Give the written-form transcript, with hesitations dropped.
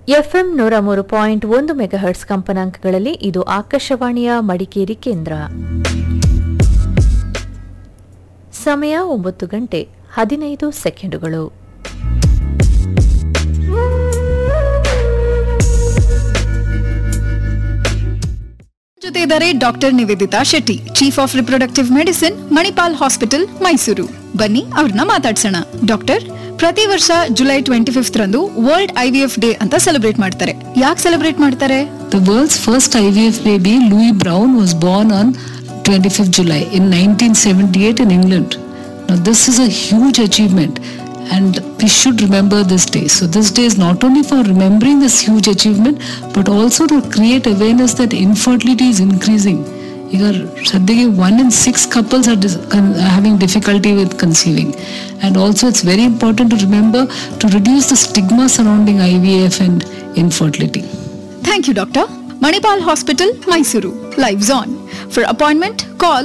FM 103.1 megahertz ಕಂಪನಾಂಕಗಳಲ್ಲಿ ಇದು ಆಕಾಶವಾಣಿಯ ಮಡಿಕೇರಿ ಕೇಂದ್ರ. ಸಮಯ 9:15. ಜೊತೆ ಇದ್ದಾರೆ doctor Nivedita Shetty, chief of reproductive medicine, Manipal hospital, Mysuru. ಬನ್ನಿ ಅವ್ರನ್ನ ಮಾತಾಡ್ಸೋಣ. ಡಾಕ್ಟರ್, ಪ್ರತಿ ವರ್ಷ ಜುಲೈ 25 ರಂದು ವರ್ಲ್ಡ್ IVF ಡೇ ಅಂತ ಸೆಲೆಬ್ರೇಟ್ ಮಾಡ್ತಾರೆ. ಯಾಕೆ ಸೆಲೆಬ್ರೇಟ್ ಮಾಡ್ತಾರೆ? The world's first IVF baby, Louis Brown, was born on 25th July in 1978 in England. Now this is a huge achievement and we should remember this day. So this day is not only for remembering this huge achievement but also to create awareness that infertility is increasing. ಈಗ ಸದ್ಯಕ್ಕೆ 1 in 6 couples are having difficulty with conceiving, and also it's very important to remember to reduce the stigma surrounding IVF and infertility. Thank you, Doctor. Manipal Hospital, Mysuru. Lives on. For appointment, call